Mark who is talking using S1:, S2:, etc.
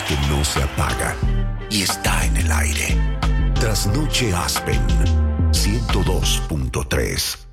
S1: que no se apaga y está en el aire. Trasnoche Aspen 102.3.